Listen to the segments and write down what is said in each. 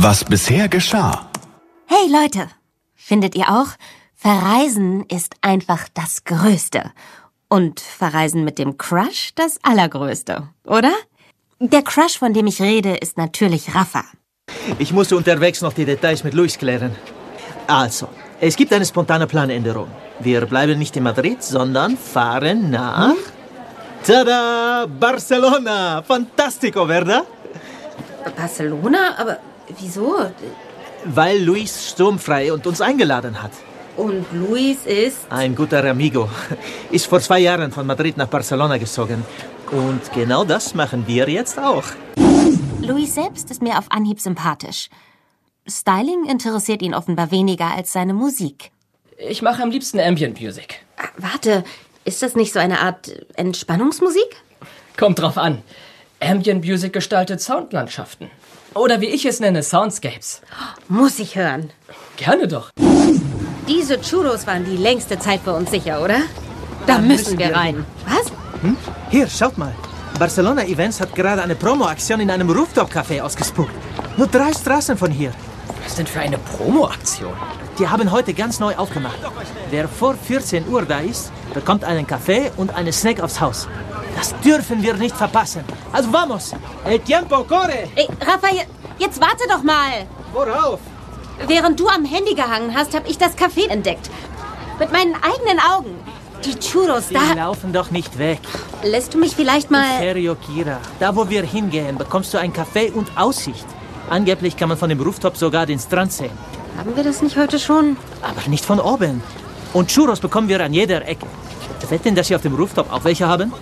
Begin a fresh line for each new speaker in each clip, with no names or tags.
Was bisher geschah.
Hey Leute, findet ihr auch? Verreisen ist einfach das Größte. Und Verreisen mit dem Crush das Allergrößte, oder? Der Crush, von dem ich rede, ist natürlich Rafa.
Ich musste unterwegs noch die Details mit Luis klären. Also, es gibt eine spontane Planänderung. Wir bleiben nicht in Madrid, sondern fahren nach... Tada! Barcelona! Fantastico, ¿verdad?
Barcelona? Aber wieso?
Weil Luis sturmfrei und uns eingeladen hat.
Und Luis ist...
Ein guter Amigo. Ist vor 2 Jahren von Madrid nach Barcelona gezogen. Und genau das machen wir jetzt auch.
Luis selbst ist mir auf Anhieb sympathisch. Styling interessiert ihn offenbar weniger als seine Musik.
Ich mache am liebsten Ambient Music.
Warte, ist das nicht so eine Art Entspannungsmusik?
Kommt drauf an. Ambient Music gestaltet Soundlandschaften. Oder wie ich es nenne, Soundscapes.
Muss ich hören.
Gerne doch.
Diese Churros waren die längste Zeit für uns sicher, oder? Da müssen wir rein. Was?
Hier, schaut mal. Barcelona Events hat gerade eine Promo-Aktion in einem Rooftop-Café ausgespuckt. Nur 3 Straßen von hier.
Was denn für eine Promo-Aktion?
Die haben heute ganz neu aufgemacht. Wer vor 14 Uhr da ist, bekommt einen Kaffee und einen Snack aufs Haus. Das dürfen wir nicht verpassen. Also vamos. El tiempo corre.
Ey, Rafa, jetzt warte doch mal.
Worauf?
Während du am Handy gehangen hast, habe ich das Café entdeckt. Mit meinen eigenen Augen. Die Churros
Die
da...
laufen doch nicht weg.
Lässt du mich vielleicht mal...
Serio, Kira. Da, wo wir hingehen, bekommst du einen Kaffee und Aussicht. Angeblich kann man von dem Rooftop sogar den Strand sehen.
Haben wir das nicht heute schon?
Aber nicht von oben. Und Churros bekommen wir an jeder Ecke. Wetten, dass Sie auf dem Rooftop auch welche haben?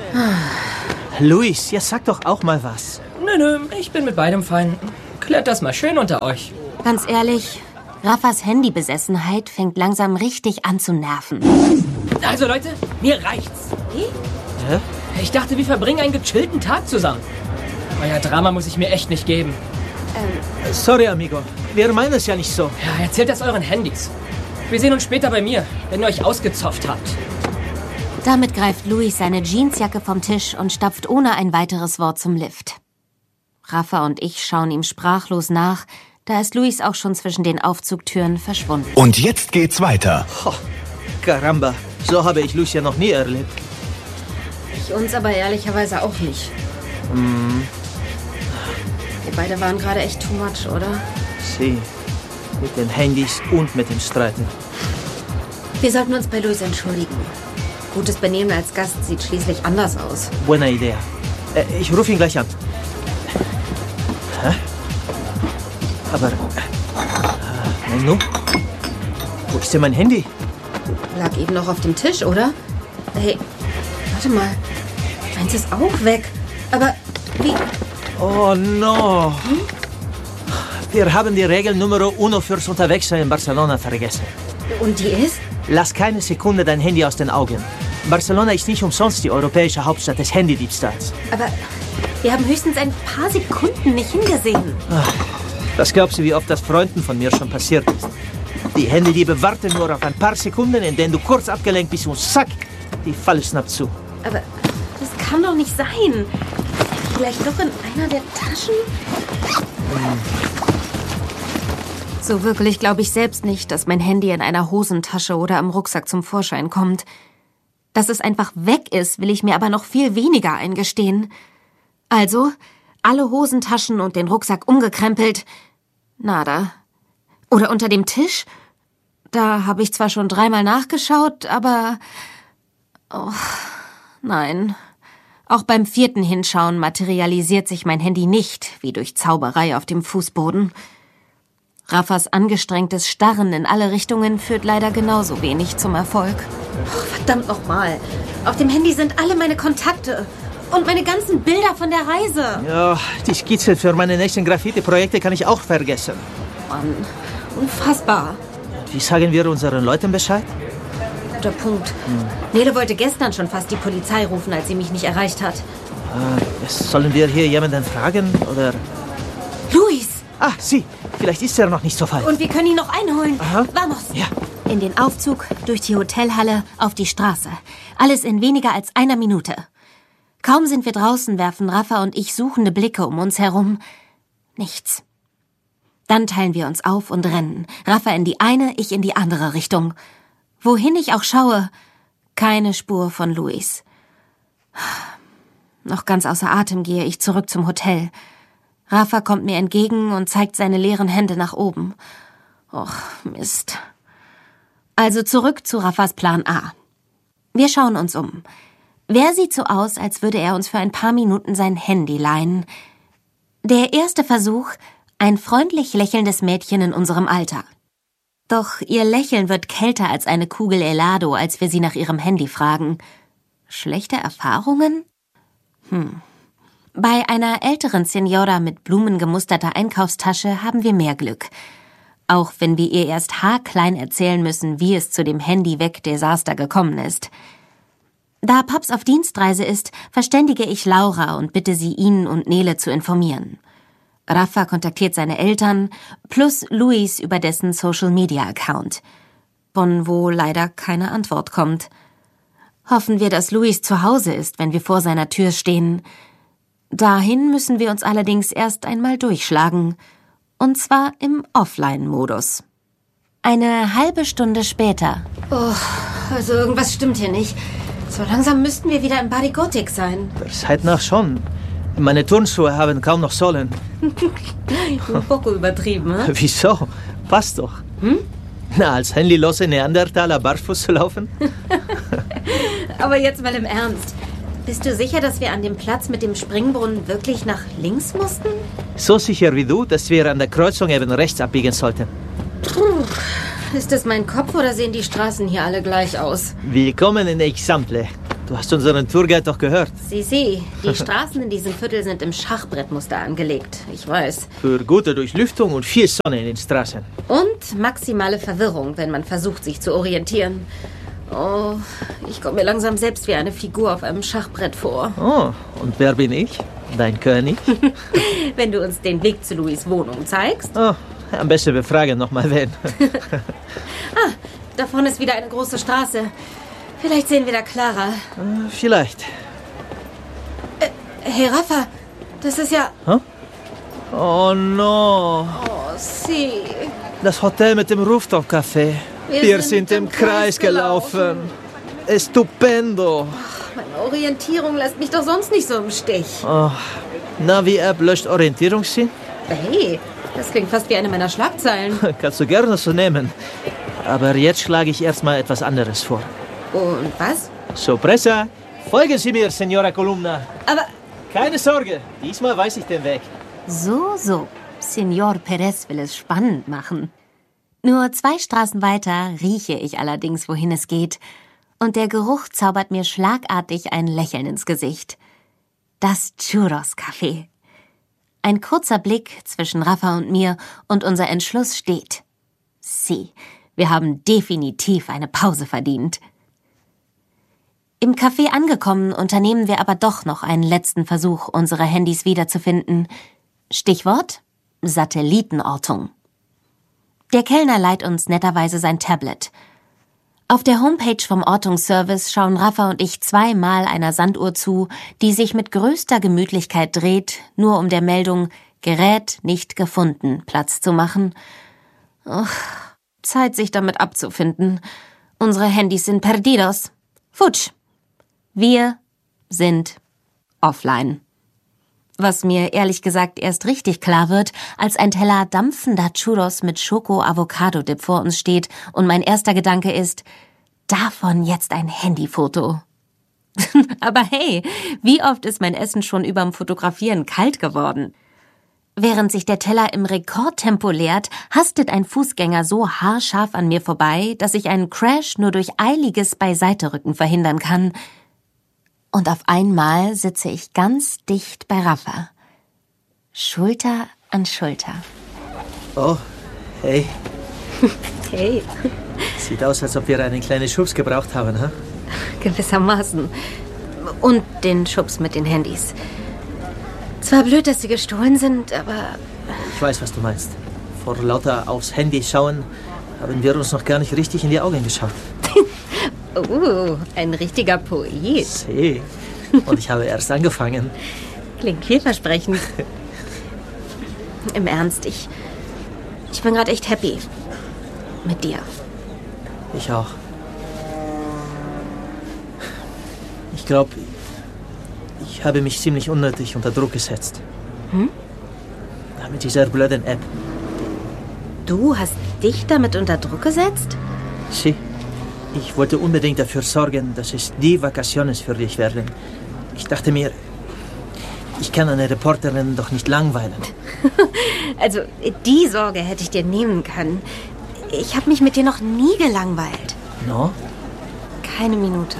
Luis, ja sag doch auch mal was.
Nö, ich bin mit beidem fein. Klärt das mal schön unter euch.
Ganz ehrlich, Rafas Handybesessenheit fängt langsam richtig an zu nerven.
Also Leute, mir reicht's.
Wie?
Hä?
Ich dachte, wir verbringen einen gechillten Tag zusammen. Euer Drama muss ich mir echt nicht geben.
Sorry, amigo. Wir meinen es ja nicht so.
Ja, erzählt das euren Handys. Wir sehen uns später bei mir, wenn ihr euch ausgezopft habt.
Damit greift Luis seine Jeansjacke vom Tisch und stapft ohne ein weiteres Wort zum Lift. Rafa und ich schauen ihm sprachlos nach, da ist Luis auch schon zwischen den Aufzugtüren verschwunden.
Und jetzt geht's weiter.
Oh, caramba, so habe ich Luis ja noch nie erlebt.
Ich uns aber ehrlicherweise auch nicht. Wir beide waren gerade echt too much, oder?
Sie, mit den Handys und mit dem Streiten.
Wir sollten uns bei Luis entschuldigen. Gutes Benehmen als Gast sieht schließlich anders aus.
Buena idea. Ich rufe ihn gleich an. Hä? Aber... nun? Wo ist denn mein Handy?
Lag eben noch auf dem Tisch, oder? Hey, warte mal. Meins ist auch weg. Aber wie...
Oh no. Wir haben die Regel Numero 1 fürs Unterwegssein in Barcelona vergessen.
Und die ist?
Lass keine Sekunde dein Handy aus den Augen. Barcelona ist nicht umsonst die europäische Hauptstadt des Handydiebstahls.
Aber wir haben höchstens ein paar Sekunden nicht hingesehen.
Was glaubst du, wie oft das Freunden von mir schon passiert ist? Die Handydiebe warten nur auf ein paar Sekunden, in denen du kurz abgelenkt bist und zack, die Falle schnappt zu.
Aber das kann doch nicht sein. Vielleicht doch in einer der Taschen? So wirklich glaube ich selbst nicht, dass mein Handy in einer Hosentasche oder im Rucksack zum Vorschein kommt. Dass es einfach weg ist, will ich mir aber noch viel weniger eingestehen. Also, alle Hosentaschen und den Rucksack umgekrempelt. Nada. Oder unter dem Tisch? Da habe ich zwar schon 3-mal nachgeschaut, aber... Oh, nein. Auch beim 4. Hinschauen materialisiert sich mein Handy nicht, wie durch Zauberei auf dem Fußboden. Rafas angestrengtes Starren in alle Richtungen führt leider genauso wenig zum Erfolg. Oh, verdammt nochmal. Auf dem Handy sind alle meine Kontakte. Und meine ganzen Bilder von der Reise.
Ja, die Skizze für meine nächsten Graffiti-Projekte kann ich auch vergessen.
Mann, unfassbar.
Wie sagen wir unseren Leuten Bescheid?
Guter Punkt. Nele wollte gestern schon fast die Polizei rufen, als sie mich nicht erreicht hat.
Sollen wir hier jemanden fragen, oder...
Luis!
Ah, sie. Vielleicht ist er noch nicht so weit.
Und wir können ihn noch einholen.
Aha.
Vamos.
Ja.
In den Aufzug, durch die Hotelhalle, auf die Straße. Alles in weniger als 1 Minute. Kaum sind wir draußen, werfen Rafa und ich suchende Blicke um uns herum. Nichts. Dann teilen wir uns auf und rennen. Rafa in die eine, ich in die andere Richtung. Wohin ich auch schaue, keine Spur von Luis. Noch ganz außer Atem gehe ich zurück zum Hotel. Rafa kommt mir entgegen und zeigt seine leeren Hände nach oben. Och, Mist. Also zurück zu Rafas Plan A. Wir schauen uns um. Wer sieht so aus, als würde er uns für ein paar Minuten sein Handy leihen? Der erste Versuch, ein freundlich lächelndes Mädchen in unserem Alter. Doch ihr Lächeln wird kälter als eine Kugel Helado, als wir sie nach ihrem Handy fragen. Schlechte Erfahrungen? Bei einer älteren Senora mit blumengemusterter Einkaufstasche haben wir mehr Glück. Auch wenn wir ihr erst haarklein erzählen müssen, wie es zu dem Handy-Weg-Desaster gekommen ist. Da Paps auf Dienstreise ist, verständige ich Laura und bitte sie, ihn und Nele zu informieren. Rafa kontaktiert seine Eltern, plus Luis über dessen Social-Media-Account, von wo leider keine Antwort kommt. Hoffen wir, dass Luis zu Hause ist, wenn wir vor seiner Tür stehen. Dahin müssen wir uns allerdings erst einmal durchschlagen. Und zwar im Offline-Modus. Eine halbe Stunde später. Oh, also irgendwas stimmt hier nicht. So langsam müssten wir wieder im Body Gothic sein.
Der Zeit nach schon. Meine Turnschuhe haben kaum noch Sohlen.
Ein Poco übertrieben, ne?
Wieso? Passt doch. Na, als handylose Neandertaler barfuß zu laufen?
Aber jetzt mal im Ernst. Bist du sicher, dass wir an dem Platz mit dem Springbrunnen wirklich nach links mussten?
So sicher wie du, dass wir an der Kreuzung eben rechts abbiegen sollten.
Ist es mein Kopf oder sehen die Straßen hier alle gleich aus?
Willkommen in Exemple. Du hast unseren Tourguide doch gehört.
Die Straßen in diesem Viertel sind im Schachbrettmuster angelegt. Ich weiß.
Für gute Durchlüftung und viel Sonne in den Straßen.
Und maximale Verwirrung, wenn man versucht, sich zu orientieren. Oh, ich komme mir langsam selbst wie eine Figur auf einem Schachbrett vor.
Oh, und wer bin ich? Dein König?
Wenn du uns den Weg zu Louis' Wohnung zeigst.
Oh, am besten wir fragen nochmal wen.
Da vorne ist wieder eine große Straße. Vielleicht sehen wir da Clara.
Vielleicht.
Hey, Rafa, das ist ja...
Huh? Oh, no.
Oh, sie.
Das Hotel mit dem Rooftop-Café. Wir sind im Kreis gelaufen. Estupendo.
Ach, meine Orientierung lässt mich doch sonst nicht so im Stich.
Oh, Navi-App löscht Orientierungssinn?
Hey, das klingt fast wie eine meiner Schlagzeilen.
Kannst du gerne so nehmen. Aber jetzt schlage ich erstmal etwas anderes vor.
Und was?
Sorpresa! Folgen Sie mir, Senora Columna.
Aber...
Keine Sorge, diesmal weiß ich den Weg.
So. Senor Perez will es spannend machen. Nur 2 Straßen weiter rieche ich allerdings, wohin es geht. Und der Geruch zaubert mir schlagartig ein Lächeln ins Gesicht. Das Churros-Café. Ein kurzer Blick zwischen Rafa und mir und unser Entschluss steht. Wir haben definitiv eine Pause verdient. Im Café angekommen, unternehmen wir aber doch noch einen letzten Versuch, unsere Handys wiederzufinden. Stichwort: Satellitenortung. Der Kellner leiht uns netterweise sein Tablet. Auf der Homepage vom Ortungsservice schauen Rafa und ich 2-mal einer Sanduhr zu, die sich mit größter Gemütlichkeit dreht, nur um der Meldung »Gerät nicht gefunden« Platz zu machen. Zeit, sich damit abzufinden. Unsere Handys sind perdidos. Futsch. Wir sind offline. Was mir ehrlich gesagt erst richtig klar wird, als ein Teller dampfender Churros mit Schoko-Avocado-Dip vor uns steht und mein erster Gedanke ist, davon jetzt ein Handyfoto. Aber hey, wie oft ist mein Essen schon überm Fotografieren kalt geworden? Während sich der Teller im Rekordtempo leert, hastet ein Fußgänger so haarscharf an mir vorbei, dass ich einen Crash nur durch eiliges Beiseiterücken verhindern kann. Und auf einmal sitze ich ganz dicht bei Rafa. Schulter an Schulter.
Oh, hey.
Hey.
Sieht aus, als ob wir einen kleinen Schubs gebraucht haben, ha?
Gewissermaßen. Und den Schubs mit den Handys. Zwar blöd, dass sie gestohlen sind, aber...
Ich weiß, was du meinst. Vor lauter aufs Handy schauen, haben wir uns noch gar nicht richtig in die Augen geschaut.
Ein richtiger Poet.
See. Und ich habe erst angefangen.
Klingt vielversprechend. Im Ernst, Ich bin gerade echt happy. Mit dir.
Ich auch. Ich glaube, ich habe mich ziemlich unnötig unter Druck gesetzt. Ja, mit dieser blöden App.
Du hast dich damit unter Druck gesetzt?
Sie, ich wollte unbedingt dafür sorgen, dass es die Vacaciones für dich werden. Ich dachte mir, ich kann eine Reporterin doch nicht langweilen.
Also, die Sorge hätte ich dir nehmen können. Ich habe mich mit dir noch nie gelangweilt.
No?
Keine Minute.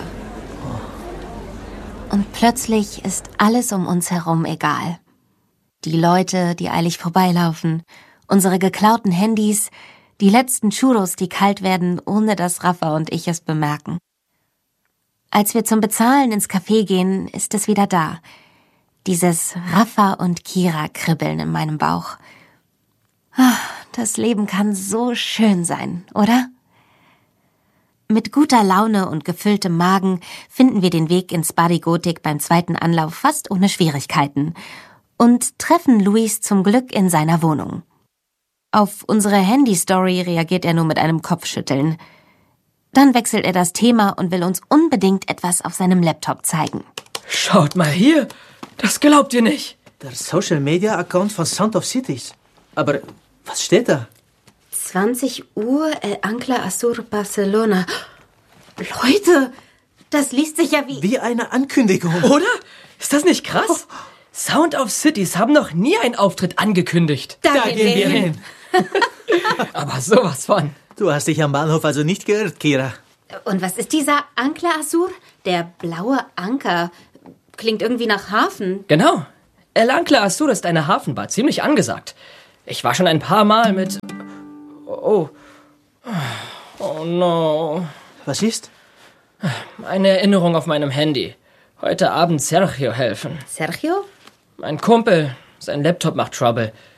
Und plötzlich ist alles um uns herum egal. Die Leute, die eilig vorbeilaufen, unsere geklauten Handys, die letzten Churros, die kalt werden, ohne dass Rafa und ich es bemerken. Als wir zum Bezahlen ins Café gehen, ist es wieder da. Dieses Rafa und Kira-Kribbeln in meinem Bauch. Das Leben kann so schön sein, oder? Mit guter Laune und gefülltem Magen finden wir den Weg ins Barigotik beim zweiten Anlauf fast ohne Schwierigkeiten und treffen Luis zum Glück in seiner Wohnung. Auf unsere Handy-Story reagiert er nur mit einem Kopfschütteln. Dann wechselt er das Thema und will uns unbedingt etwas auf seinem Laptop zeigen.
Schaut mal hier, das glaubt ihr nicht.
Der Social-Media-Account von Sound of Cities. Aber was steht da?
20 Uhr, El Ancla Azur Barcelona. Leute, das liest sich ja wie...
Wie eine Ankündigung.
Oder? Ist das nicht krass? Sound of Cities haben noch nie einen Auftritt angekündigt.
Da gehen wir hin.
Aber sowas von.
Du hast dich am Bahnhof also nicht geirrt, Kira.
Und was ist dieser Ancla Azur? Der blaue Anker. Klingt irgendwie nach Hafen.
Genau. El Ancla Azur ist eine Hafenbar, ziemlich angesagt. Ich war schon ein paar Mal mit... Oh no.
Was ist?
Eine Erinnerung auf meinem Handy. Heute Abend Sergio helfen.
Sergio?
Mein Kumpel, sein Laptop macht Trouble.